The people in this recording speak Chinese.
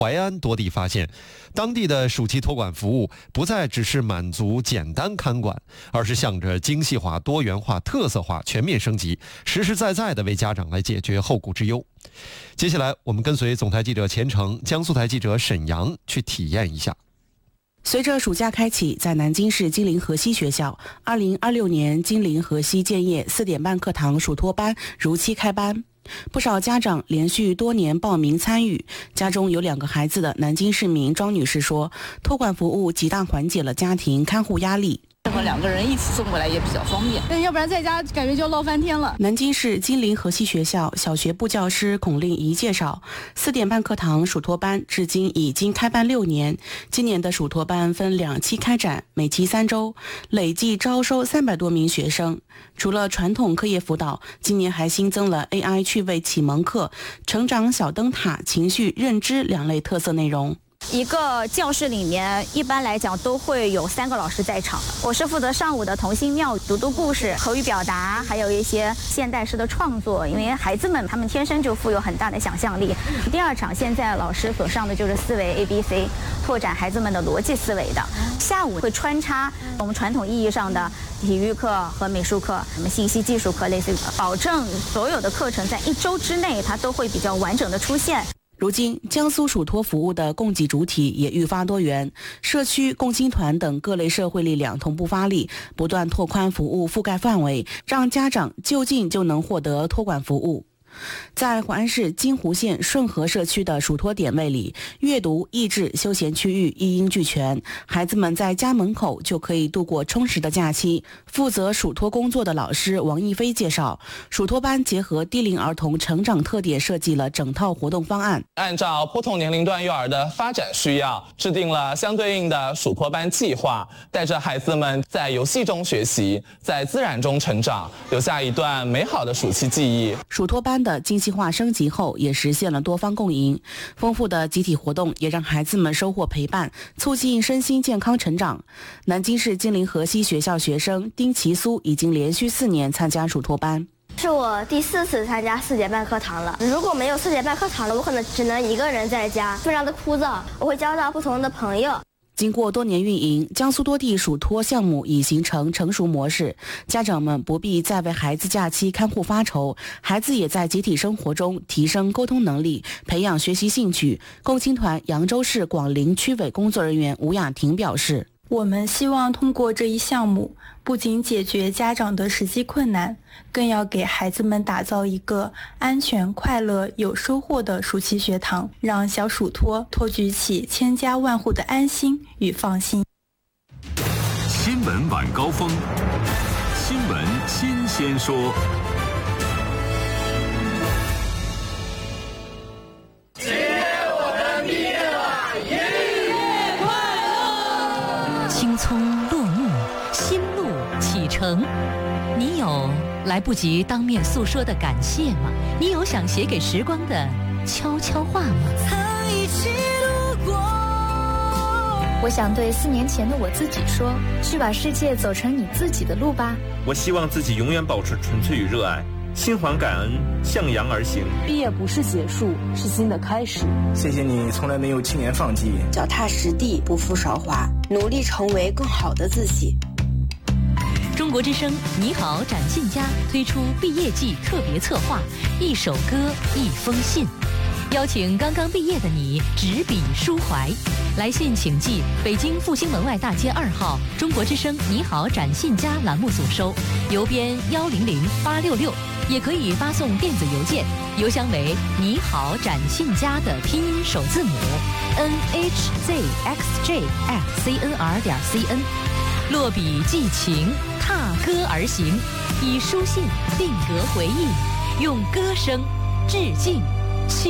淮安多地发现，当地的暑期托管服务不再只是满足简单看管，而是向着精细化、多元化、特色化全面升级，实实在在地为家长来解决后顾之忧。接下来，我们跟随总台记者钱程、江苏台记者沈阳去体验一下。 随着暑假开启，在南京市金陵河西学校，2026年金陵河西建业4点半课堂暑托班如期开班。不少家长连续多年报名参与，家中有2个孩子的南京市民庄女士说，托管服务极大缓解了家庭看护压力。 我们2个人一起送过来也比较方便，要不然在家感觉就要闹翻天了。 南京市金陵河西学校小学部教师孔令仪介绍，4点半课堂暑托班至今已经开办6年，今年的暑托班分2期开展，每期3周，累计招收300多名学生。除了传统课业辅导，今年还新增了 AI 趣味启蒙课、成长小灯塔、情绪认知2类特色内容。 一个教室里面一般来讲都会有3个老师在场，我是负责上午的童心妙语、读故事、口语表达，还有一些现代诗的创作，因为孩子们他们天生就富有很大的想象力。第2场现在老师所上的就是思维 ABC， 拓展孩子们的逻辑思维的。下午会穿插我们传统意义上的体育课和美术课，什么信息技术课，类似于保证所有的课程在1周之内它都会比较完整的出现。 如今，江苏暑托服务的供给主体也愈发多元，社区、共青团等各类社会力量同步发力，不断拓宽服务覆盖范围，让家长就近就能获得托管服务。在淮安市金湖县顺河社区的暑托点位里，阅读、益智、休闲区域一应俱全，孩子们在家门口就可以度过充实的假期。负责暑托工作的老师王一飞介绍，暑托班结合低龄儿童成长特点，设计了整套活动方案， 按照不同年龄段幼儿的发展需要，制定了相对应的暑托班计划，带着孩子们在游戏中学习，在自然中成长，留下一段美好的暑期记忆。 暑托班的精细化升级后，也实现了多方共赢，丰富的集体活动也让孩子们收获陪伴，促进身心健康成长。南京市金陵河西学校学生丁其苏已经连续4年参加暑托班。 是我第4次参加4点半课堂了。如果没有4点半课堂了，我可能只能1个人在家，非常的枯燥。我会交到不同的朋友。 经过多年运营，江苏多地暑托项目已形成成熟模式，家长们不必再为孩子假期看护发愁，孩子也在集体生活中提升沟通能力，培养学习兴趣。共青团扬州市广陵区委工作人员吴雅婷表示， 我们希望通过这一项目，不仅解决家长的实际困难，更要给孩子们打造一个安全、快乐、有收获的暑期学堂，让小暑托托举起千家万户的安心与放心。 新闻晚高峰，新闻新鲜说。 青葱落幕，新路启程。你有来不及当面诉说的感谢吗？你有想写给时光的悄悄话吗？ 一起路过。 我想对4年前的我自己说，去把世界走成你自己的路吧。 我希望自己永远保持纯粹与热爱，心怀感恩，向阳而行。 毕业不是结束，是新的开始。 谢谢你从来没有轻言放弃， 脚踏实地，不负韶华，努力成为更好的自己。 中国之声你好展信佳推出毕业季特别策划，一首歌一封信，邀请刚刚毕业的你执笔抒怀。来信请寄北京复兴门外大街2号中国之声你好展信佳栏目组收，邮编100866，也可以发送电子邮件，邮箱为你好展信佳的拼音首字母 nhzxj@cnr.cn。落笔寄情，踏歌而行，以书信定格回忆，用歌声致敬